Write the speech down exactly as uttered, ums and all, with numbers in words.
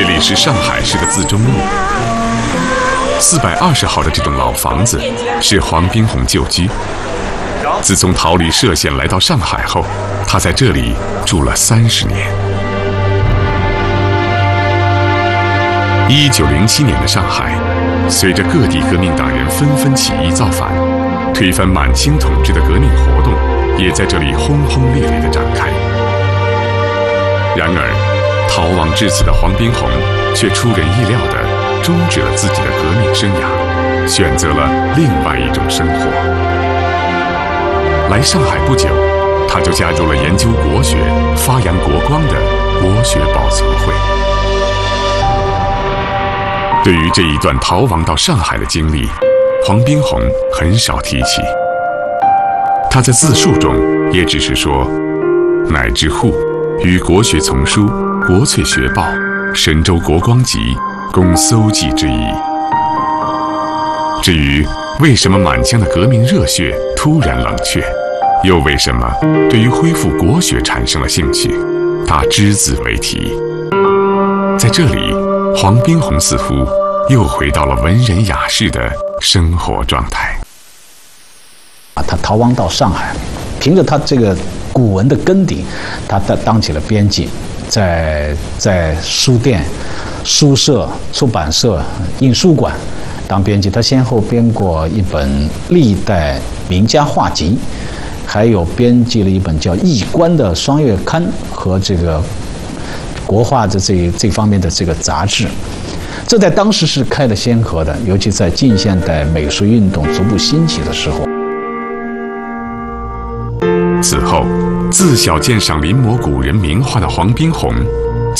里是上海市的自中路，四百二十号的这栋老房子是黄宾虹旧居。自从逃离歙县来到上海后，他在这里住了三十年。一九零七年的上海，随着各地革命党人纷纷起义造反，推翻满清统治的革命活动也在这里轰轰烈烈地展开。然而，逃亡至此的黄宾虹却出人意料地终止了自己的革命生涯，选择了另外一种生活。来上海不久，他就加入了研究国学、发扬国光的国学保存会。对于这一段逃亡到上海的经历，黄宾虹很少提起。他在自述中也只是说：“乃至户于国学丛书、国粹学报、神州国光集，供搜记之意。”至于为什么满腔的革命热血突然冷却，又为什么对于恢复国学产生了兴趣，他只字未提。在这里，黄宾虹似乎又回到了文人雅士的生活状态。 他逃亡到上海，凭着他这个古文的根底，他当当起了编辑，在在书店、书社、出版社、印书馆当编辑。他先后编过一本《历代名家画集》，还有编辑了一本叫《易观》的双月刊和这个国画的这这方面的这个杂志。这在当时是开了先河的，尤其在近现代美术运动逐步兴起的时候。 此后，自小鉴赏临摹古人名画的黄宾虹